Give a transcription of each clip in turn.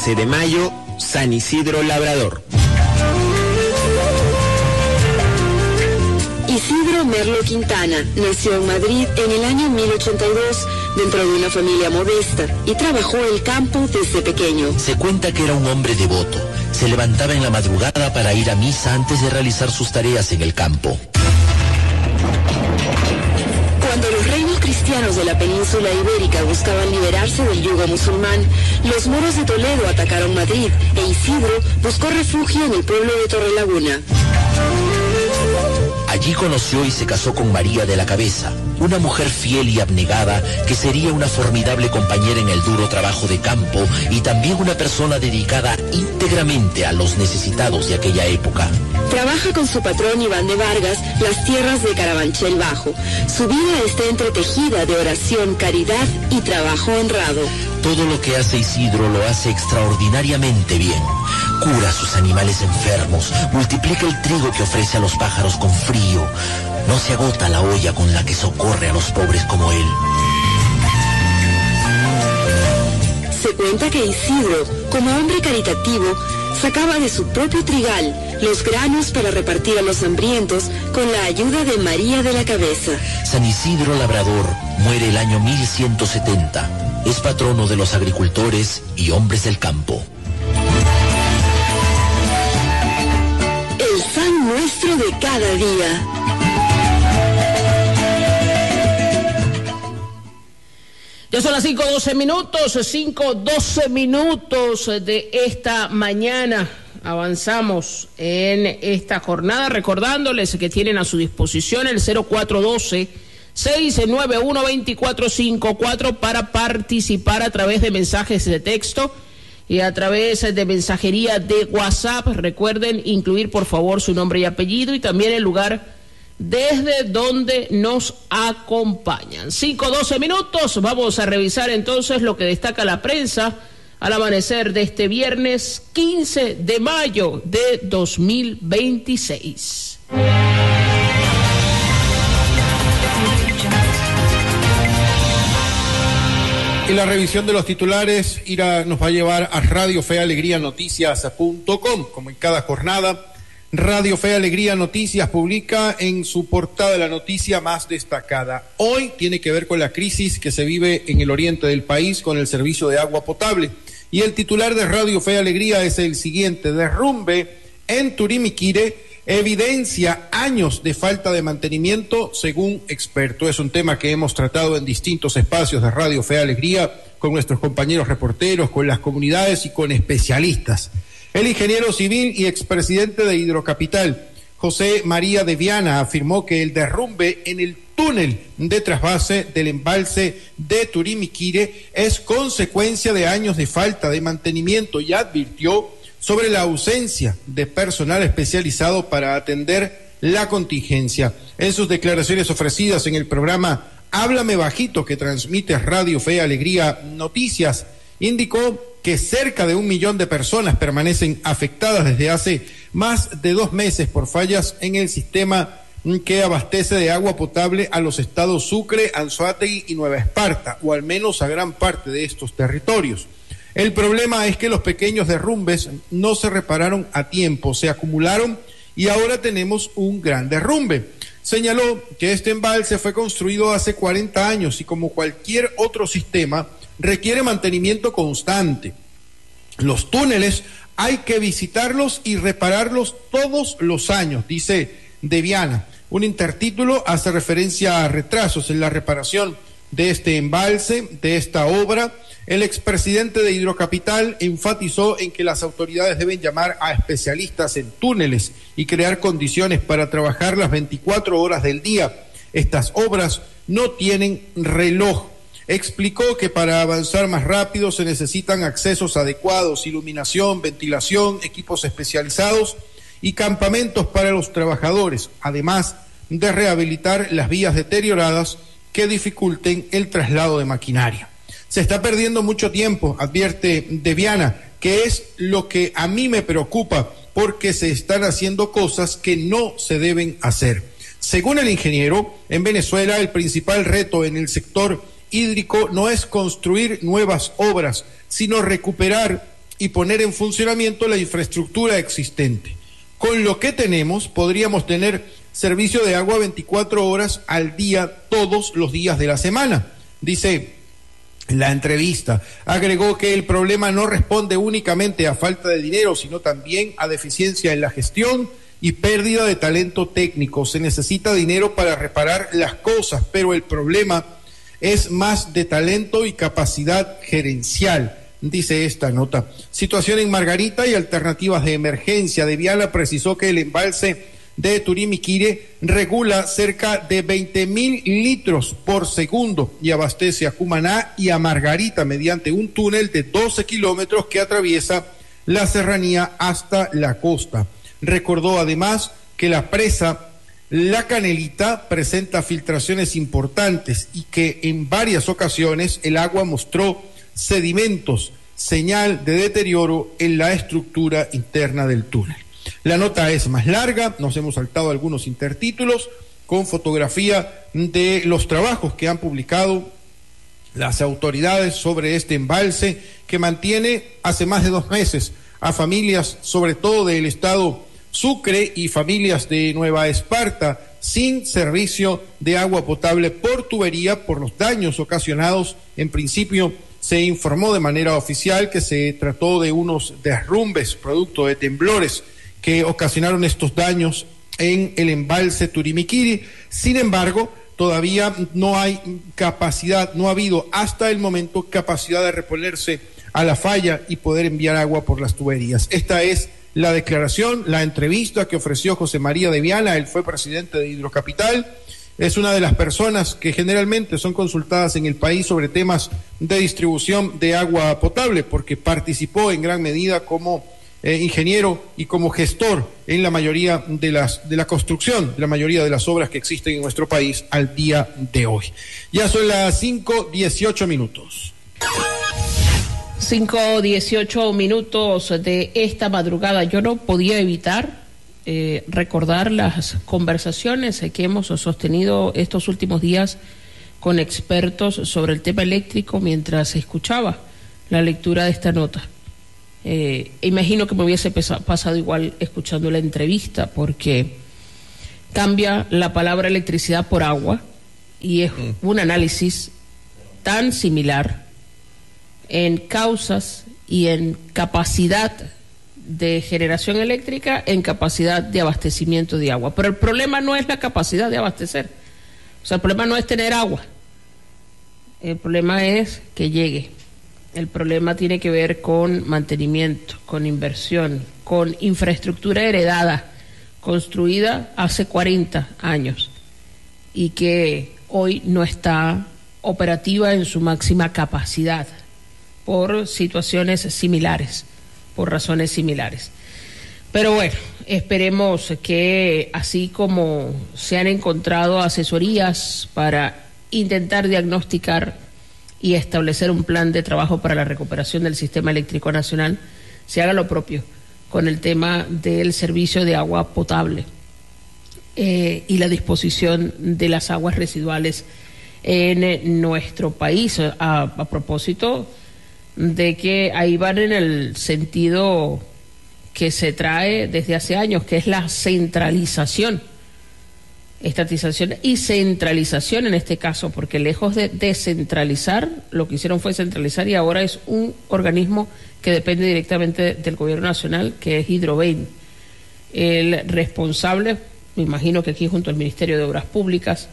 15 de mayo, San Isidro Labrador. Isidro Merlo Quintana nació en Madrid en el año 1082 dentro de una familia modesta y trabajó el campo desde pequeño. Se cuenta que era un hombre devoto. Se levantaba en la madrugada para ir a misa antes de realizar sus tareas en el campo. Cuando los reinos cristianos de la península ibérica buscaban liberarse del yugo musulmán, los moros de Toledo atacaron Madrid e Isidro buscó refugio en el pueblo de Torrelaguna. Allí conoció y se casó con María de la Cabeza, una mujer fiel y abnegada que sería una formidable compañera en el duro trabajo de campo y también una persona dedicada íntegramente a los necesitados de aquella época. Trabaja con su patrón Iván de Vargas las tierras de Carabanchel Bajo. Su vida está entretejida de oración, caridad y trabajo honrado. Todo lo que hace Isidro lo hace extraordinariamente bien. Cura a sus animales enfermos, multiplica el trigo que ofrece a los pájaros con frío. No se agota la olla con la que socorre a los pobres como él. Se cuenta que Isidro, como hombre caritativo, sacaba de su propio trigal los granos para repartir a los hambrientos con la ayuda de María de la Cabeza. San Isidro Labrador muere el año 1170. Es patrono de los agricultores y hombres del campo. El San Nuestro de cada día. Ya son las 5:12 minutos de esta mañana. Avanzamos en esta jornada, recordándoles que tienen a su disposición el 0412-691-2454 para participar a través de mensajes de texto y a través de mensajería de WhatsApp. Recuerden incluir por favor su nombre y apellido y también el lugar desde donde nos acompañan. 5:12 minutos, vamos a revisar entonces lo que destaca la prensa al amanecer de este viernes 15 de mayo de 2026. En la revisión de los titulares, Ira nos va a llevar a Radio Fe Alegría Noticias.com. Como en cada jornada, Radio Fe Alegría Noticias publica en su portada la noticia más destacada. Hoy tiene que ver con la crisis que se vive en el oriente del país con el servicio de agua potable. Y el titular de Radio Fe Alegría es el siguiente: derrumbe en Turimiquire evidencia años de falta de mantenimiento según experto. Es un tema que hemos tratado en distintos espacios de Radio Fe Alegría con nuestros compañeros reporteros, con las comunidades y con especialistas. El ingeniero civil y expresidente de Hidrocapital, José María de Viana, afirmó que el derrumbe en el túnel de trasvase del embalse de Turimiquire es consecuencia de años de falta de mantenimiento y advirtió sobre la ausencia de personal especializado para atender la contingencia. En sus declaraciones ofrecidas en el programa Háblame Bajito que transmite Radio Fe Alegría Noticias, indicó que cerca de 1 millón de personas permanecen afectadas desde hace más de 2 meses por fallas en el sistema que abastece de agua potable a los estados Sucre, Anzoátegui y Nueva Esparta, o al menos a gran parte de estos territorios. El problema es que los pequeños derrumbes no se repararon a tiempo, se acumularon y ahora tenemos un gran derrumbe. Señaló que este embalse fue construido hace 40 años y como cualquier otro sistema requiere mantenimiento constante. Los túneles hay que visitarlos y repararlos todos los años, dice De Viana. Un intertítulo hace referencia a retrasos en la reparación de este embalse, de esta obra. El expresidente de Hidrocapital enfatizó en que las autoridades deben llamar a especialistas en túneles y crear condiciones para trabajar las 24 horas del día. Estas obras no tienen reloj. Explicó que para avanzar más rápido se necesitan accesos adecuados, iluminación, ventilación, equipos especializados y campamentos para los trabajadores, además de rehabilitar las vías deterioradas que dificulten el traslado de maquinaria. Se está perdiendo mucho tiempo, advierte De Viana, que es lo que a mí me preocupa, porque se están haciendo cosas que no se deben hacer. Según el ingeniero, en Venezuela el principal reto en el sector hídrico no es construir nuevas obras, sino recuperar y poner en funcionamiento la infraestructura existente. Con lo que tenemos, podríamos tener servicio de agua 24 horas al día, todos los días de la semana, dice la entrevista. Agregó que el problema no responde únicamente a falta de dinero, sino también a deficiencia en la gestión y pérdida de talento técnico. Se necesita dinero para reparar las cosas, pero el problema es más de talento y capacidad gerencial, dice esta nota. Situación en Margarita y alternativas de emergencia. Deviala precisó que el embalse de Turimiquiri regula cerca de 20.000 litros por segundo y abastece a Cumaná y a Margarita mediante un túnel de 12 kilómetros que atraviesa la serranía hasta la costa. Recordó además que la presa La Canelita presenta filtraciones importantes y que en varias ocasiones el agua mostró sedimentos, señal de deterioro en la estructura interna del túnel. La nota es más larga, nos hemos saltado algunos intertítulos con fotografía de los trabajos que han publicado las autoridades sobre este embalse que mantiene hace más de 2 meses a familias, sobre todo del estado Sucre y familias de Nueva Esparta, sin servicio de agua potable por tubería por los daños ocasionados. En principio se informó de manera oficial que se trató de unos derrumbes producto de temblores que ocasionaron estos daños en el embalse Turimiquiri. Sin embargo, todavía no hay capacidad, no ha habido hasta el momento capacidad de reponerse a la falla y poder enviar agua por las tuberías. Esta es la declaración, la entrevista que ofreció José María Deviala. Él fue presidente de Hidrocapital. Es una de las personas que generalmente son consultadas en el país sobre temas de distribución de agua potable, porque participó en gran medida como ingeniero y como gestor en la mayoría de la construcción, la mayoría de las obras que existen en nuestro país al día de hoy. Ya son las 5:18 minutos. 5:18 minutos de esta madrugada. Yo no podía evitar recordar las conversaciones que hemos sostenido estos últimos días con expertos sobre el tema eléctrico mientras escuchaba la lectura de esta nota. Imagino que me hubiese pasado igual escuchando la entrevista, porque cambia la palabra electricidad por agua y es un análisis tan similar en causas y en capacidad de generación eléctrica, en capacidad de abastecimiento de agua. Pero el problema no es la capacidad de abastecer, o sea, el problema no es tener agua, el problema es que llegue. El problema tiene que ver con mantenimiento, con inversión, con infraestructura heredada, construida hace 40 años y que hoy no está operativa en su máxima capacidad por situaciones similares, por razones similares. Pero bueno, esperemos que así como se han encontrado asesorías para intentar diagnosticar y establecer un plan de trabajo para la recuperación del sistema eléctrico nacional, se haga lo propio con el tema del servicio de agua potable y la disposición de las aguas residuales en nuestro país. A propósito de que ahí van en el sentido que se trae desde hace años, que es la centralización, estatización y centralización en este caso, porque lejos de descentralizar, lo que hicieron fue centralizar y ahora es un organismo que depende directamente del gobierno nacional, que es Hidrovein. El responsable, me imagino que aquí junto al Ministerio de Obras Públicas,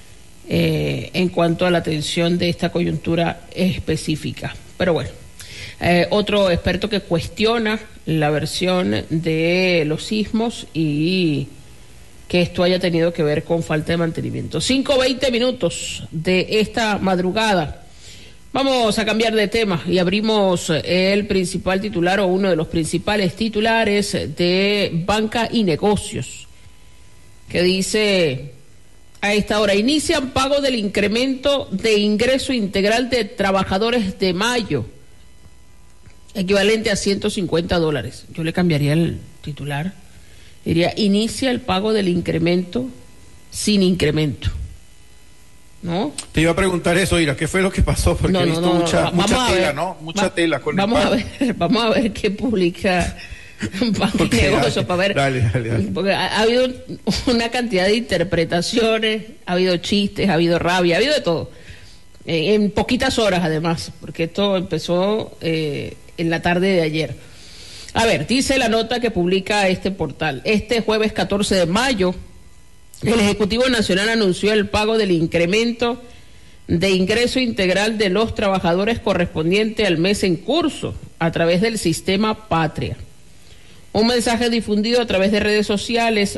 en cuanto a la atención de esta coyuntura específica. Pero bueno, otro experto que cuestiona la versión de los sismos y que esto haya tenido que ver con falta de mantenimiento. 5:20 minutos de esta madrugada. Vamos a cambiar de tema y abrimos el principal titular o uno de los principales titulares de Banca y Negocios, que dice: a esta hora inician pago del incremento de ingreso integral de trabajadores de mayo, equivalente a $150. Yo le cambiaría el titular. Diría: inicia el pago del incremento sin incremento. ¿no? Te iba a preguntar eso, Ira, ¿qué fue lo que pasó? Porque he visto mucha tela, ¿no? Mucha tela con vamos a ver qué publica Banco y Negocios para ver. Dale. Porque ha habido una cantidad de interpretaciones, ha habido chistes, ha habido rabia, ha habido de todo. En poquitas horas, además, porque esto empezó en la tarde de ayer. A ver, dice la nota que publica este portal. Este jueves 14 de mayo, el Ejecutivo Nacional anunció el pago del incremento de ingreso integral de los trabajadores correspondiente al mes en curso a través del sistema Patria. Un mensaje difundido a través de redes sociales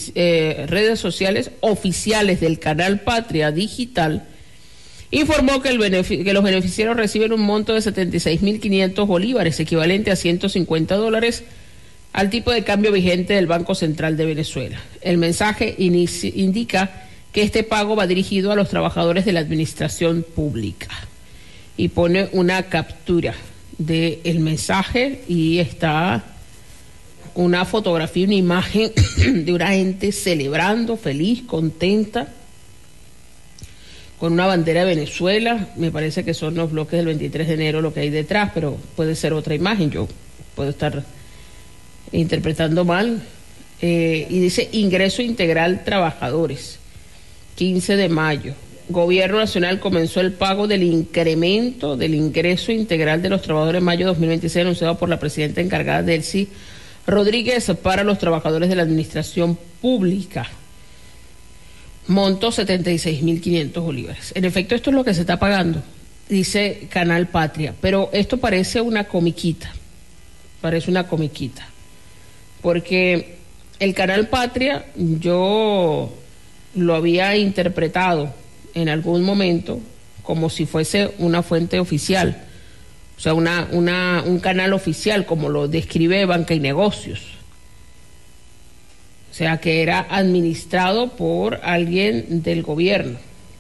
oficiales del canal Patria Digital informó que los beneficiarios reciben un monto de 76.500 bolívares, equivalente a $150, al tipo de cambio vigente del Banco Central de Venezuela. El mensaje indica que este pago va dirigido a los trabajadores de la administración pública y pone una captura del mensaje y está una fotografía, una imagen de una gente celebrando, feliz, contenta, con una bandera de Venezuela. Me parece que son los bloques del 23 de enero lo que hay detrás, pero puede ser otra imagen, yo puedo estar interpretando mal. Y dice ingreso integral trabajadores, 15 de mayo. Gobierno Nacional comenzó el pago del incremento del ingreso integral de los trabajadores en mayo de 2026, anunciado por la presidenta encargada Delcy Rodríguez para los trabajadores de la administración pública. Monto 76.500 bolívares. En efecto, esto es lo que se está pagando, dice Canal Patria, pero esto parece una comiquita, porque el Canal Patria yo lo había interpretado en algún momento como si fuese una fuente oficial, o sea, un canal oficial, como lo describe Banca y Negocios. O sea, que era administrado por alguien del gobierno.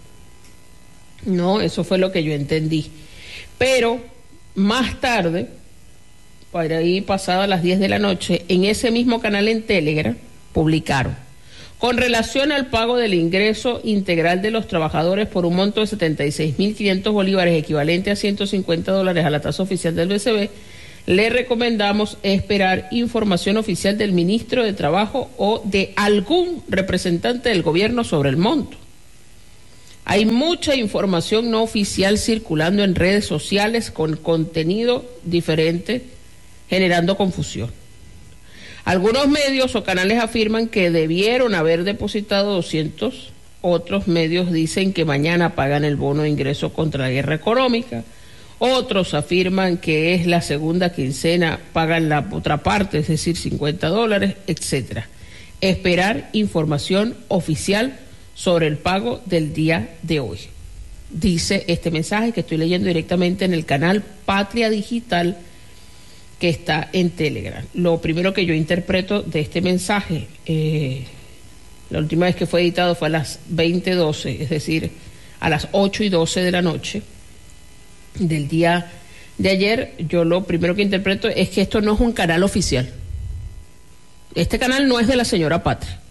No, eso fue lo que yo entendí. Pero más tarde, por ahí pasadas las 10 de la noche, en ese mismo canal en Telegram, publicaron: con relación al pago del ingreso integral de los trabajadores por un monto de 76.500 bolívares, equivalente a $150 a la tasa oficial del BCB, le recomendamos esperar información oficial del ministro de Trabajo o de algún representante del gobierno sobre el monto. Hay mucha información no oficial circulando en redes sociales con contenido diferente, generando confusión. Algunos medios o canales afirman que debieron haber depositado 200, otros medios dicen que mañana pagan el bono de ingreso contra la guerra económica. Otros afirman que es la segunda quincena, pagan la otra parte, es decir, $50, etcétera. Esperar información oficial sobre el pago del día de hoy. Dice este mensaje que estoy leyendo directamente en el canal Patria Digital que está en Telegram. Lo primero que yo interpreto de este mensaje, la última vez que fue editado fue a las 20:12, es decir, a las 8:12 de la noche del día de ayer. Yo lo primero que interpreto es que esto no es un canal oficial. Este canal no es de la señora Patria.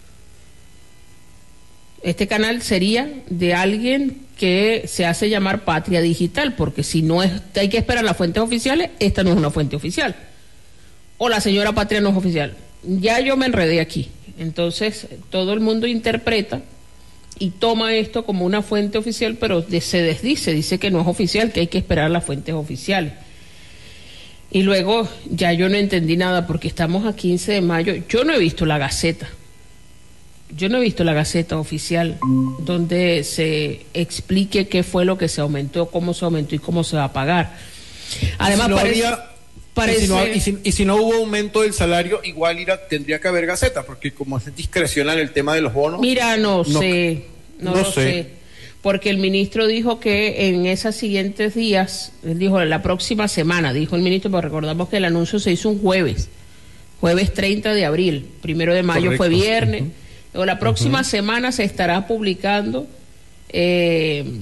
Este canal sería de alguien que se hace llamar Patria Digital, porque si no es, hay que esperar las fuentes oficiales, esta no es una fuente oficial. O la señora Patria no es oficial. Ya yo me enredé aquí. Entonces, todo el mundo interpreta y toma esto como una fuente oficial, pero se desdice, dice que no es oficial, que hay que esperar las fuentes oficiales. Y luego ya yo no entendí nada, porque estamos a 15 de mayo, yo no he visto la Gaceta oficial donde se explique qué fue lo que se aumentó, cómo se aumentó y cómo se va a pagar. Además, y si no hubo aumento del salario, igual tendría que haber Gaceta, porque como es discrecional el tema de los bonos. Mira, no sé, porque el ministro dijo que en esos siguientes días, él dijo la próxima semana, dijo el ministro, pero recordamos que el anuncio se hizo un jueves 30 de abril, 1 de mayo. Correcto. Fue viernes. O la próxima semana se estará publicando el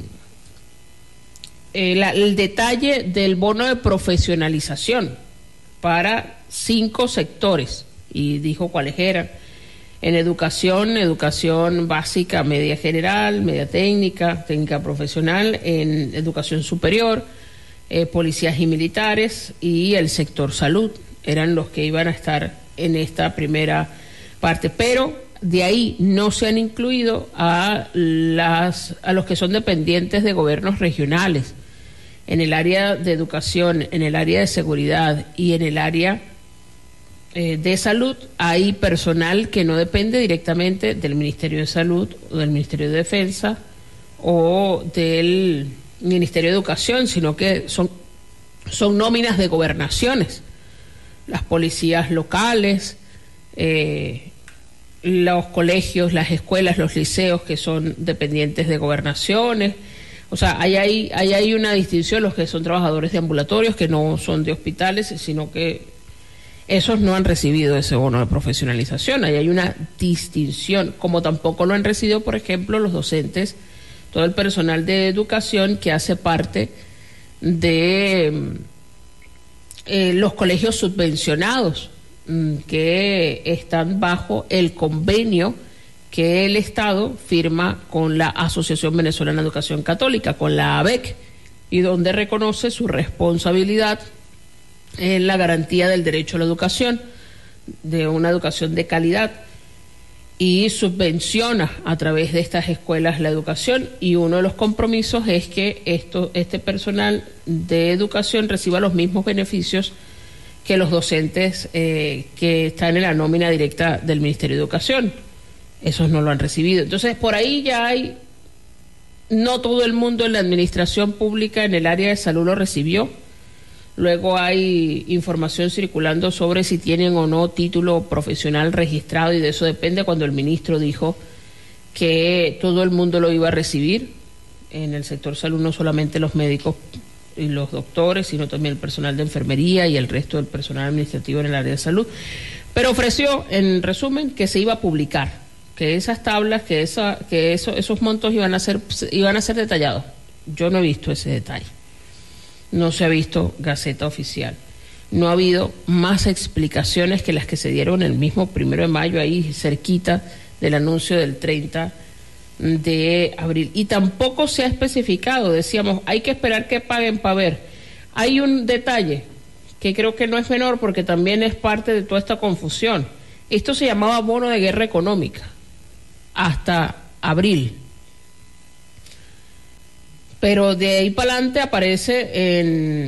detalle del bono de profesionalización para 5 sectores, y dijo cuáles eran: En educación básica, media general, media técnica, técnica profesional, en educación superior, policías y militares y el sector salud eran los que iban a estar en esta primera parte, pero de ahí no se han incluido a los que son dependientes de gobiernos regionales. En el área de educación, en el área de seguridad y en el área de salud hay personal que no depende directamente del Ministerio de Salud o del Ministerio de Defensa o del Ministerio de Educación, sino que son nóminas de gobernaciones, las policías locales, los colegios, las escuelas, los liceos que son dependientes de gobernaciones. O sea, hay una distinción, los que son trabajadores de ambulatorios, que no son de hospitales, sino que esos no han recibido ese bono de profesionalización. Ahí hay una distinción, como tampoco lo han recibido, por ejemplo, los docentes, todo el personal de educación que hace parte de los colegios subvencionados, que están bajo el convenio que el Estado firma con la Asociación Venezolana de Educación Católica, con la ABEC, y donde reconoce su responsabilidad en la garantía del derecho a la educación, de una educación de calidad, y subvenciona a través de estas escuelas la educación, y uno de los compromisos es que este personal de educación reciba los mismos beneficios que los docentes que están en la nómina directa del Ministerio de Educación. Esos no lo han recibido. Entonces, por ahí ya hay, no todo el mundo en la administración pública en el área de salud lo recibió. Luego hay información circulando sobre si tienen o no título profesional registrado, y de eso depende, cuando el ministro dijo que todo el mundo lo iba a recibir. En el sector salud, no solamente los médicos y los doctores, sino también el personal de enfermería y el resto del personal administrativo en el área de salud. Pero ofreció, en resumen, que se iba a publicar, que esas tablas, esos montos iban a ser detallados. Yo no he visto ese detalle. No se ha visto Gaceta Oficial. No ha habido más explicaciones que las que se dieron el mismo 1 de mayo, ahí cerquita del anuncio del 30 de abril. Y tampoco se ha especificado, decíamos, hay que esperar que paguen para ver. Hay un detalle que creo que no es menor, porque también es parte de toda esta confusión. Esto se llamaba bono de guerra económica hasta abril. Pero de ahí para adelante aparece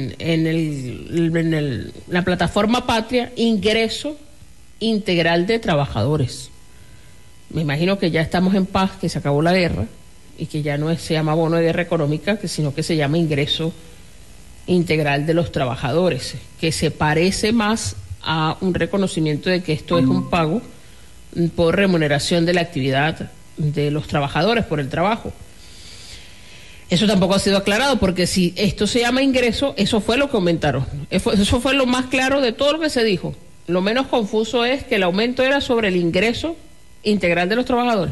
en la plataforma Patria ingreso integral de trabajadores. Me imagino que ya estamos en paz, que se acabó la guerra y que ya no se llama bono de guerra económica, sino que se llama ingreso integral de los trabajadores, que se parece más a un reconocimiento de que esto es un pago por remuneración de la actividad de los trabajadores por el trabajo. Eso tampoco ha sido aclarado, porque si esto se llama ingreso, eso fue lo que aumentaron. Eso fue lo más claro de todo lo que se dijo. Lo menos confuso es que el aumento era sobre el ingreso integral de los trabajadores.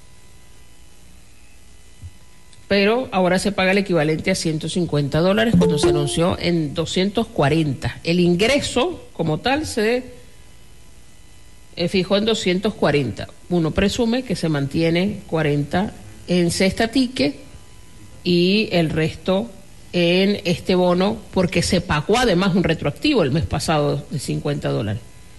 Pero ahora se paga el equivalente a $150 cuando se anunció en 240. El ingreso como tal se fijó en 240. Uno presume que se mantiene 40 en cesta ticket y el resto en este bono, porque se pagó además un retroactivo el mes pasado de $50.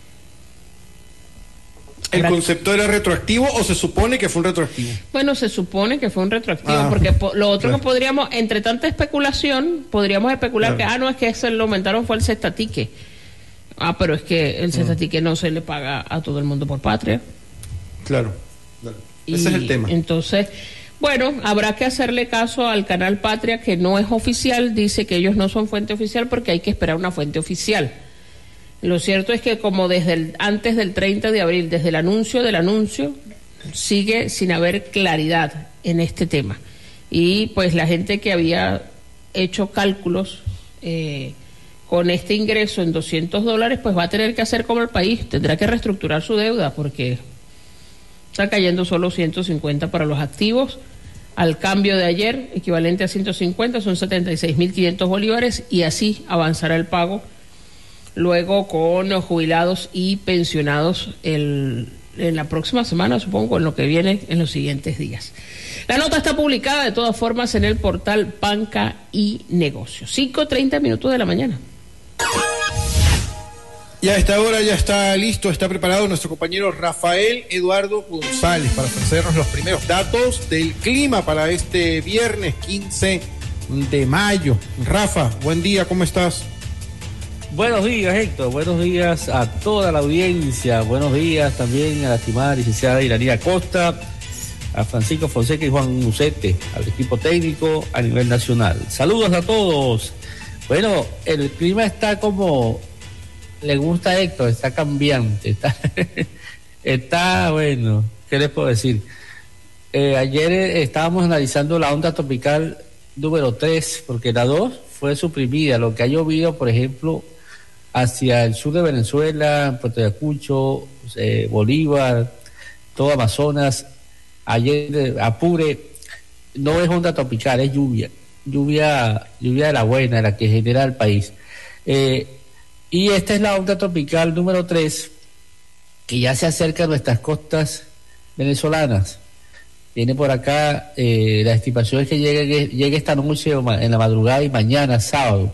¿El concepto era retroactivo o se supone que fue un retroactivo? Bueno, se supone que fue un retroactivo, porque lo otro que podríamos, entre tanta especulación, podríamos especular que, no, es que ese lo aumentaron fue el cestatique. Pero es que el cestatique no se le paga a todo el mundo por patria. Claro. Ese es el tema. Entonces, bueno, habrá que hacerle caso al canal Patria, que no es oficial, dice que ellos no son fuente oficial porque hay que esperar una fuente oficial. Lo cierto es que como antes del 30 de abril, desde el anuncio del anuncio, sigue sin haber claridad en este tema. Y pues la gente que había hecho cálculos con este ingreso en $200, pues va a tener que hacer como el país, tendrá que reestructurar su deuda, porque está cayendo solo 150 para los activos. Al cambio de ayer, equivalente a 150, son 76.500 bolívares, y así avanzará el pago. Luego, con los jubilados y pensionados, en la próxima semana, supongo, en lo que viene en los siguientes días. La nota está publicada de todas formas en el portal Banca y Negocios. 5:30 de la mañana. Y a esta hora ya está listo, está preparado nuestro compañero Rafael Eduardo González para ofrecernos los primeros datos del clima para este viernes 15 de mayo. Rafa, buen día, ¿cómo estás? Buenos días, Héctor. Buenos días a toda la audiencia. Buenos días también a la estimada licenciada Iranía Costa, a Francisco Fonseca y Juan Musete, al equipo técnico a nivel nacional. Saludos a todos. Bueno, el clima está como le gusta a Héctor, está cambiante, está bueno, ¿qué les puedo decir? Ayer estábamos analizando la onda tropical número 3, porque la 2 fue suprimida, lo que ha llovido, por ejemplo, hacia el sur de Venezuela, Puerto Ayacucho, Bolívar, todo Amazonas, ayer Apure, no es onda tropical, es lluvia de la buena, de la que genera el país. Y esta es la onda tropical número 3, que ya se acerca a nuestras costas venezolanas. Viene por acá, la estimación es que llegue esta noche en la madrugada y mañana, sábado.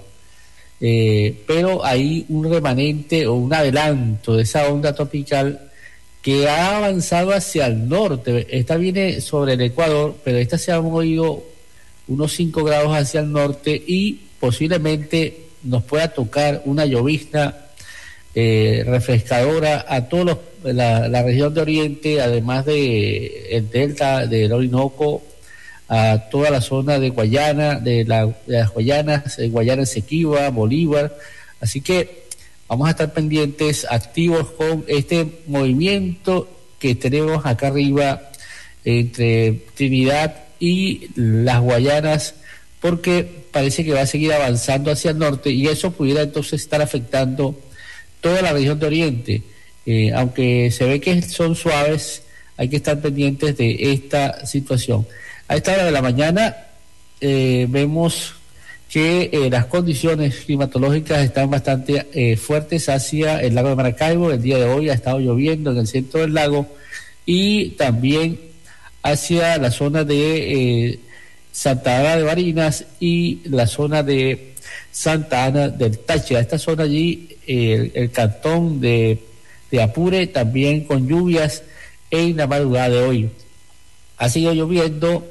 Pero hay un remanente o un adelanto de esa onda tropical que ha avanzado hacia el norte. Esta viene sobre el Ecuador, pero esta se ha movido unos 5 grados hacia el norte y posiblemente nos pueda tocar una llovizna refrescadora a toda la región de Oriente, además de el delta del Orinoco, a toda la zona de Guayana, de las Guayanas, Guayana Esequiba, Bolívar. Así que vamos a estar pendientes, activos con este movimiento que tenemos acá arriba entre Trinidad y las Guayanas, porque parece que va a seguir avanzando hacia el norte y eso pudiera entonces estar afectando toda la región de Oriente. Aunque se ve que son suaves, hay que estar pendientes de esta situación. A esta hora de la mañana vemos que las condiciones climatológicas están bastante fuertes hacia el lago de Maracaibo. El día de hoy ha estado lloviendo en el centro del lago y también hacia la zona de Santa Ana de Barinas y la zona de Santa Ana del Táchira. Esta zona allí, el cantón de Apure, también con lluvias en la madrugada de hoy. Ha seguido lloviendo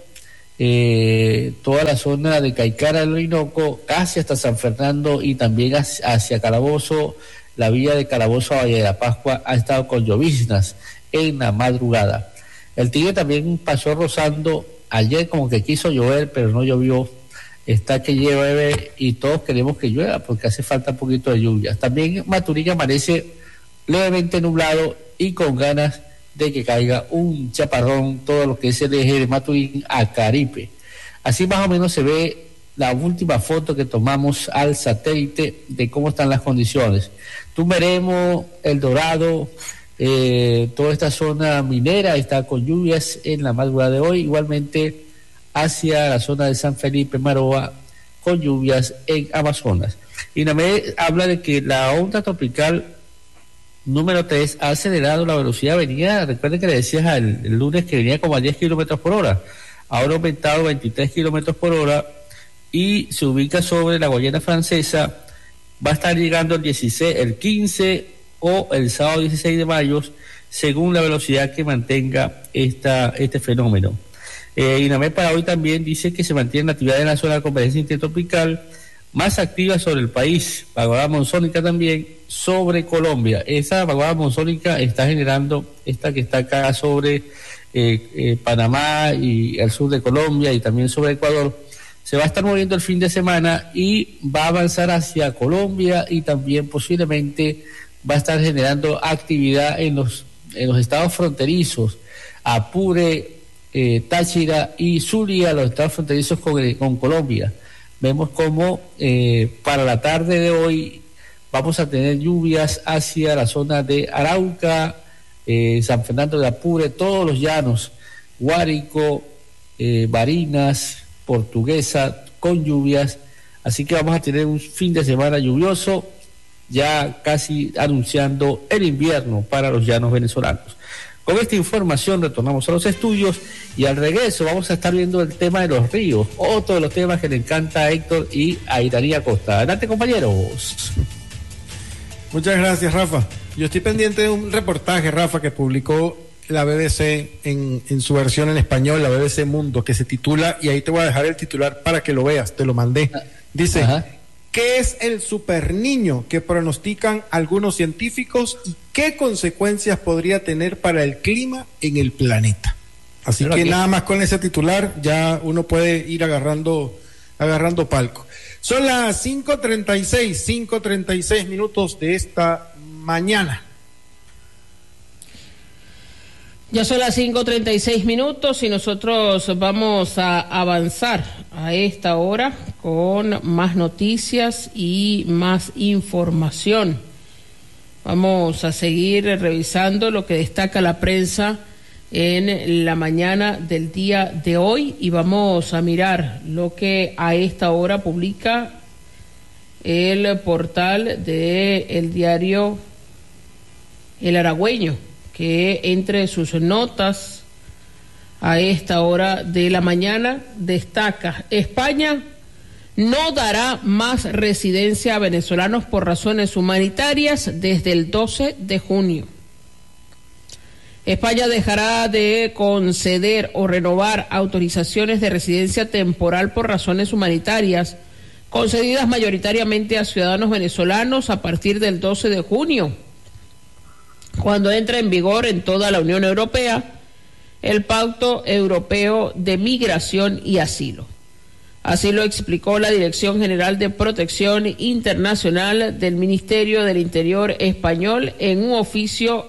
toda la zona de Caicara del Orinoco, casi hasta San Fernando y también hacia Calabozo. La vía de Calabozo a Valle de la Pascua ha estado con lloviznas en la madrugada. El Tigre también pasó rozando. Ayer como que quiso llover, pero no llovió. Está que llueve y todos queremos que llueva porque hace falta un poquito de lluvia. También Maturín amanece levemente nublado y con ganas de que caiga un chaparrón, todo lo que es el eje de Maturín a Caripe. Así más o menos se ve la última foto que tomamos al satélite de cómo están las condiciones. Tumberemo, El Dorado, toda esta zona minera está con lluvias en la madrugada de hoy, igualmente hacia la zona de San Felipe, Maroa, con lluvias en Amazonas. INAMED habla de que la onda tropical número 3 ha acelerado la velocidad, venía, recuerden que le decías el lunes que venía como a 10 kilómetros por hora, ahora ha aumentado 23 kilómetros por hora y se ubica sobre la Guayana Francesa, va a estar llegando el 15 o el sábado 16 de mayo, según la velocidad que mantenga este fenómeno. INAMED para hoy también dice que se mantiene la actividad de la zona de convergencia intertropical más activa sobre el país, vaguada monzónica también sobre Colombia. Esa vaguada monzónica está generando esta que está acá sobre Panamá y el sur de Colombia y también sobre Ecuador. Se va a estar moviendo el fin de semana y va a avanzar hacia Colombia y también posiblemente va a estar generando actividad en los estados fronterizos, Apure, Táchira y Zulia, los estados fronterizos con Colombia. Vemos como para la tarde de hoy vamos a tener lluvias hacia la zona de Arauca, San Fernando de Apure, todos los llanos, Guárico, Barinas, Portuguesa, con lluvias. Así que vamos a tener un fin de semana lluvioso, ya casi anunciando el invierno para los llanos venezolanos. Con esta información retornamos a los estudios y al regreso vamos a estar viendo el tema de los ríos, otro de los temas que le encanta a Héctor y a Iranía Costa. Adelante, compañeros. Muchas gracias, Rafa. Yo estoy pendiente de un reportaje, Rafa, que publicó la BBC en su versión en español, la BBC Mundo, que se titula, y ahí te voy a dejar el titular para que lo veas, te lo mandé. Dice, ajá. ¿Qué es el superniño que pronostican algunos científicos y qué consecuencias podría tener para el clima en el planeta? Así pero que aquí, nada más con ese titular ya uno puede ir agarrando palco. Son las 5:36 minutos de esta mañana. Ya son las 5:36 minutos y nosotros vamos a avanzar a esta hora con más noticias y más información. Vamos a seguir revisando lo que destaca la prensa en la mañana del día de hoy y vamos a mirar lo que a esta hora publica el portal del diario El Aragüeño, que entre sus notas a esta hora de la mañana destaca: España no dará más residencia a venezolanos por razones humanitarias desde el 12 de junio. España dejará de conceder o renovar autorizaciones de residencia temporal por razones humanitarias concedidas mayoritariamente a ciudadanos venezolanos a partir del 12 de junio. Cuando entra en vigor en toda la Unión Europea el Pacto Europeo de Migración y Asilo. Así lo explicó la Dirección General de Protección Internacional del Ministerio del Interior español en un oficio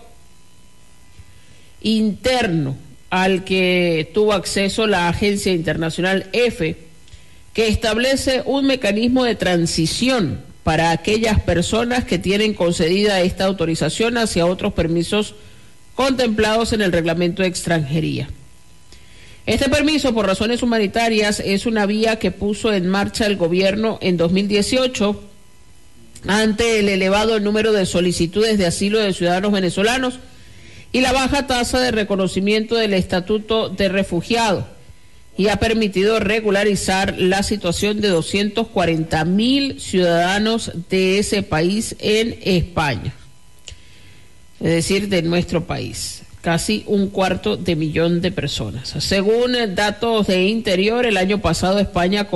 interno al que tuvo acceso la agencia internacional EFE, que establece un mecanismo de transición para aquellas personas que tienen concedida esta autorización hacia otros permisos contemplados en el reglamento de extranjería. Este permiso por razones humanitarias es una vía que puso en marcha el gobierno en 2018 ante el elevado número de solicitudes de asilo de ciudadanos venezolanos y la baja tasa de reconocimiento del estatuto de refugiado, y ha permitido regularizar la situación de 240,000 ciudadanos de ese país en España, es decir, de nuestro país, casi 250,000 de personas. Según datos de Interior, el año pasado España